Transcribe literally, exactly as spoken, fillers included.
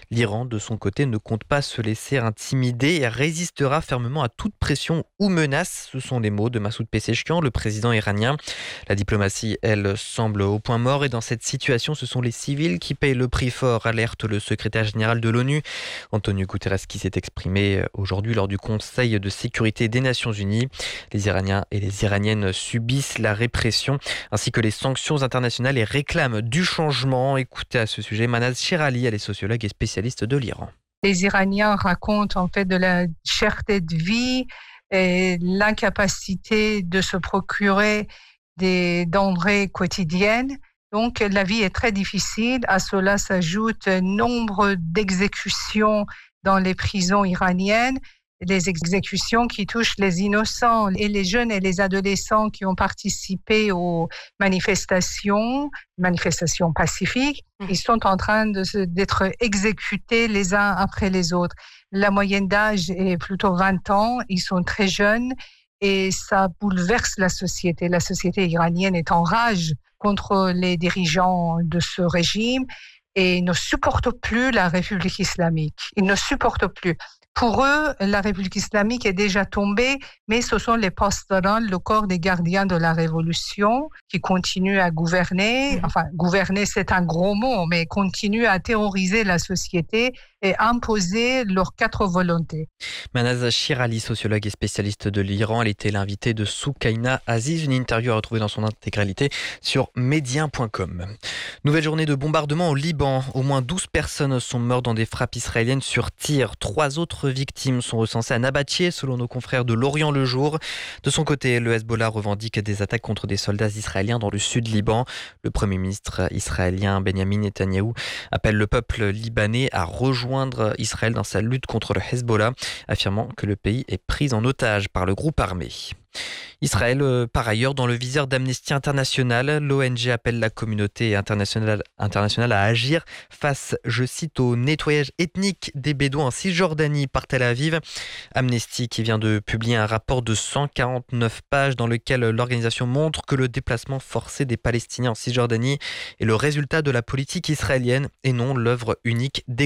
L'Iran, de son côté, ne compte pas se laisser intimider et résistera fermement à toute pression ou menace. Ce sont les mots de Massoud Pezeshkian, le président iranien. La diplomatie, elle, semble au point mort et dans cette situation, ce sont les civils qui payent le prix fort, alerte le secrétaire général de l'ONU, Antonio Guterres, qui s'est exprimé aujourd'hui lors du Conseil de sécurité des Nations Unies. Les Iraniens et les Iraniennes subissent la répression ainsi que les sanctions internationales et réclament du changement. Écoutez à ce sujet Manaz Sherali, elle est sociologue et spécialiste de l'Iran. Les Iraniens racontent en fait de la cherté de vie et l'incapacité de se procurer des denrées quotidiennes. Donc la vie est très difficile. À cela s'ajoute nombre d'exécutions dans les prisons iraniennes, les exécutions qui touchent les innocents et les jeunes et les adolescents qui ont participé aux manifestations, manifestations pacifiques. Ils sont en train de se, d'être exécutés les uns après les autres. La moyenne d'âge est plutôt vingt ans, ils sont très jeunes et ça bouleverse la société. La société iranienne est en rage contre les dirigeants de ce régime et ne supportent plus la République islamique. Ils ne supportent plus. Pour eux, la République islamique est déjà tombée, mais ce sont les pastorals, le corps des gardiens de la révolution, qui continuent à gouverner. Enfin, gouverner, c'est un gros mot, mais continuent à terroriser la société et imposer leurs quatre volontés. Manaz Sherali, sociologue et spécialiste de l'Iran, elle était l'invitée de Soukaina Aziz, une interview à retrouver dans son intégralité sur médien point com. Nouvelle journée de bombardement au Liban. Au moins douze personnes sont mortes dans des frappes israéliennes sur tir. Trois autres victimes sont recensées à Nabatché, selon nos confrères de L'Orient le Jour. De son côté, le Hezbollah revendique des attaques contre des soldats israéliens dans le sud Liban. Le premier ministre israélien Benjamin Netanyahou appelle le peuple libanais à rejoindre Israël dans sa lutte contre le Hezbollah, affirmant que le pays est pris en otage par le groupe armé. Israël, euh, par ailleurs, dans le viseur d'Amnesty International, l'O N G appelle la communauté internationale, internationale à agir face, je cite, au nettoyage ethnique des Bédouins en Cisjordanie par Tel Aviv. Amnesty qui vient de publier un rapport de cent quarante-neuf pages dans lequel l'organisation montre que le déplacement forcé des Palestiniens en Cisjordanie est le résultat de la politique israélienne et non l'œuvre unique des